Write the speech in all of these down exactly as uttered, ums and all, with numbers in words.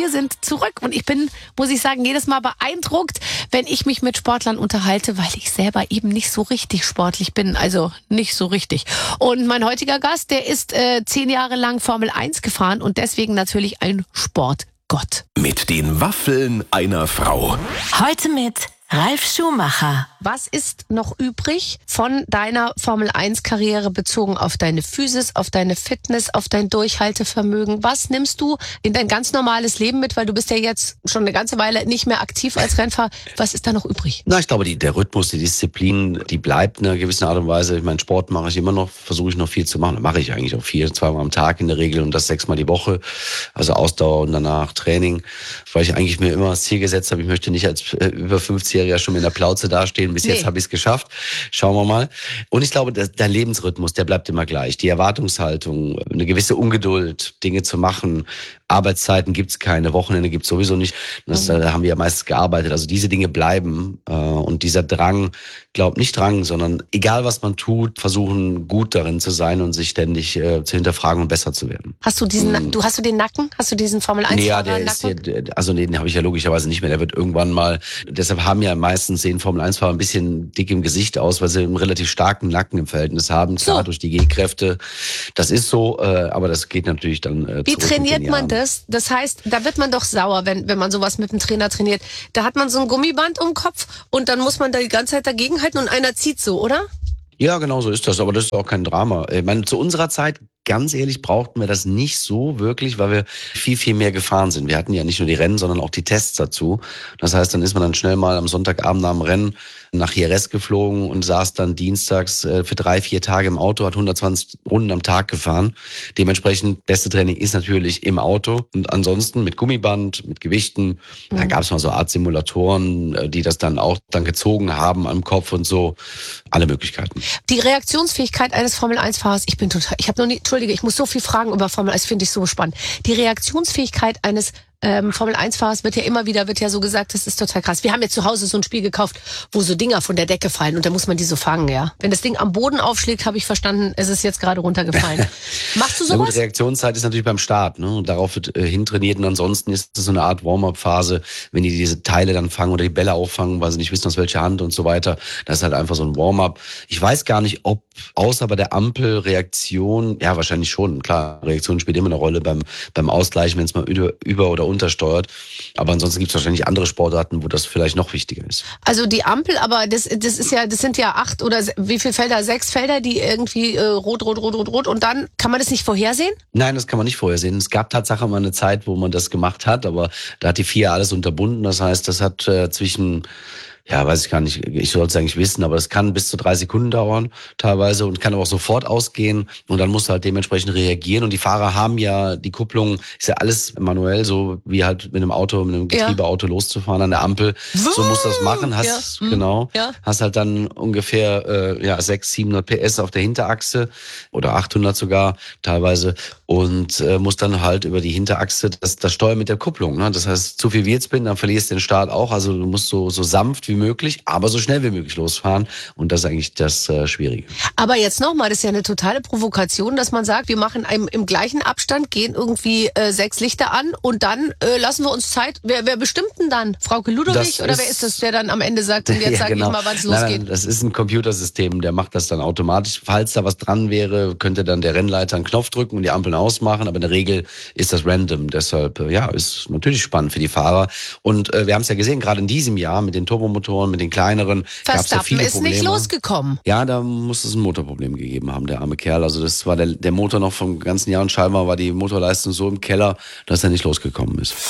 wir sind zurück. Und ich bin, muss ich sagen, jedes Mal beeindruckt, wenn ich mich mit Sportlern unterhalte, weil ich selber eben nicht so richtig sportlich bin. Also nicht so richtig. Und mein heutiger Gast, der ist äh, zehn Jahre lang Formel eins gefahren und deswegen natürlich ein Sportgott. Mit den Waffeln einer Frau. Heute mit Ralf Schumacher. Was ist noch übrig von deiner Formel eins Karriere bezogen auf deine Physis, auf deine Fitness, auf dein Durchhaltevermögen? Was nimmst du in dein ganz normales Leben mit? Weil du bist ja jetzt schon eine ganze Weile nicht mehr aktiv als Rennfahrer. Was ist da noch übrig? Na, ich glaube, die, der Rhythmus, die Disziplin, die bleibt in einer gewissen Art und Weise. Ich meine, Sport mache ich immer noch, versuche ich noch viel zu machen. Da mache ich eigentlich auch viel, zweimal am Tag in der Regel und das sechsmal die Woche. Also Ausdauer und danach Training. Weil ich eigentlich mir immer das Ziel gesetzt habe, ich möchte nicht als äh, über fünfzigjähriger schon mit einer Plauze dastehen. Bis nee. jetzt habe ich es geschafft. Schauen wir mal. Und ich glaube, der Lebensrhythmus, der bleibt immer gleich. Die Erwartungshaltung, eine gewisse Ungeduld, Dinge zu machen. Arbeitszeiten gibt's keine, Wochenende gibt's sowieso nicht. Das, da haben wir ja meistens gearbeitet. Also diese Dinge bleiben. Äh, und dieser Drang, glaub nicht Drang, sondern egal was man tut, versuchen gut darin zu sein und sich ständig äh, zu hinterfragen und besser zu werden. Hast du diesen, hm. du hast du den Nacken? Hast du diesen Formel eins Ja, der ist hier, also den habe ich ja logischerweise nicht mehr. Der wird irgendwann mal, deshalb haben ja meistens sehen Formel eins Fahrer ein bisschen dick im Gesicht aus, weil sie einen relativ starken Nacken im Verhältnis haben. Klar, so. Durch die G-Kräfte. Das ist so, äh, aber das geht natürlich dann äh, Wie trainiert man das? Das heißt, da wird man doch sauer, wenn, wenn man sowas mit dem Trainer trainiert. Da hat man so ein Gummiband um den Kopf und dann muss man da die ganze Zeit dagegenhalten und einer zieht so, oder? Ja, genau so ist das. Aber das ist auch kein Drama. Ich meine, zu unserer Zeit, ganz ehrlich, brauchten wir das nicht so wirklich, weil wir viel, viel mehr gefahren sind. Wir hatten ja nicht nur die Rennen, sondern auch die Tests dazu. Das heißt, dann ist man dann schnell mal am Sonntagabend nach dem Rennen nach Jerez geflogen und saß dann dienstags für drei, vier Tage im Auto, hat hundertzwanzig Runden am Tag gefahren. Dementsprechend, beste Training ist natürlich im Auto. Und ansonsten mit Gummiband, mit Gewichten. Mhm. Da gab es mal so Art Simulatoren, die das dann auch dann gezogen haben am Kopf und so. Alle Möglichkeiten. Die Reaktionsfähigkeit eines Formel eins Fahrers, ich bin total, ich habe noch nie, Entschuldige, ich muss so viel fragen über Formel eins, finde ich so spannend. Die Reaktionsfähigkeit eines Ähm, Formel eins Fahrers wird ja immer wieder, wird ja so gesagt, das ist total krass. Wir haben jetzt zu Hause so ein Spiel gekauft, wo so Dinger von der Decke fallen und da muss man die so fangen, ja. Wenn das Ding am Boden aufschlägt, habe ich verstanden, es ist jetzt gerade runtergefallen. Machst du sowas? Na gut, Reaktionszeit ist natürlich beim Start, ne? Und darauf wird äh, hintrainiert und ansonsten ist es so eine Art Warm-up-Phase, wenn die diese Teile dann fangen oder die Bälle auffangen, weil sie nicht wissen, aus welcher Hand und so weiter. Das ist halt einfach so ein Warm-up. Ich weiß gar nicht, ob außer bei der Ampel Reaktion, ja wahrscheinlich schon, klar, Reaktion spielt immer eine Rolle beim beim Ausgleichen, wenn es mal über, über oder untersteuert. Aber ansonsten gibt es wahrscheinlich andere Sportarten, wo das vielleicht noch wichtiger ist. Also die Ampel, aber das, das ist ja, das sind ja acht oder wie viele Felder? Sechs Felder, die irgendwie äh, rot, rot, rot, rot, rot und dann kann man das nicht vorhersehen? Nein, das kann man nicht vorhersehen. Es gab tatsächlich mal eine Zeit, wo man das gemacht hat, aber da hat die F I A alles unterbunden. Das heißt, das hat äh, zwischen ja, weiß ich gar nicht, ich sollte es eigentlich wissen, aber es kann bis zu drei Sekunden dauern teilweise und kann aber auch sofort ausgehen und dann musst du halt dementsprechend reagieren und die Fahrer haben ja, die Kupplung ist ja alles manuell, so wie halt mit einem Auto, mit einem Getriebeauto ja. loszufahren an der Ampel, so musst du das machen, hast, ja. genau, ja. hast halt dann ungefähr äh, ja sechshundert, siebenhundert P S auf der Hinterachse oder achthundert sogar teilweise und äh, musst dann halt über die Hinterachse das, das steuern mit der Kupplung, ne? Das heißt, zu viel Wheelspin, dann verlierst du den Start auch, also du musst so, so sanft wie möglich, aber so schnell wie möglich losfahren. Und das ist eigentlich das äh, Schwierige. Aber jetzt nochmal, das ist ja eine totale Provokation, dass man sagt, wir machen im, im gleichen Abstand, gehen irgendwie äh, sechs Lichter an und dann äh, lassen wir uns Zeit. Wer, wer bestimmt denn dann? Frauke Ludowig? Das oder ist, wer ist das, der dann am Ende sagt, und jetzt ja, sag genau. ich mal, wann es losgeht? Nein, das ist ein Computersystem, der macht das dann automatisch. Falls da was dran wäre, könnte dann der Rennleiter einen Knopf drücken und die Ampeln ausmachen. Aber in der Regel ist das random. Deshalb, äh, ja, ist natürlich spannend für die Fahrer. Und äh, wir haben es ja gesehen, gerade in diesem Jahr mit den Turbomotoren, mit den kleineren, gab's ja viele ist Probleme. Nicht losgekommen. Ja, da muss es ein Motorproblem gegeben haben, der arme Kerl. Also das war der, der Motor noch vom ganzen Jahr und scheinbar war die Motorleistung so im Keller, dass er nicht losgekommen ist.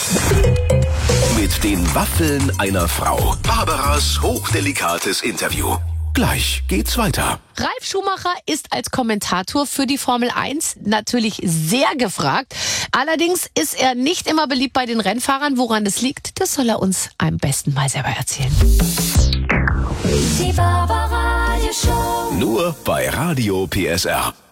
Mit den Waffeln einer Frau. Barbaras hochdelikates Interview. Gleich geht's weiter. Ralf Schumacher ist als Kommentator für die Formel eins natürlich sehr gefragt. Allerdings ist er nicht immer beliebt bei den Rennfahrern. Woran das liegt, das soll er uns am besten mal selber erzählen. Die Barbaradio Show. Nur bei Radio P S R.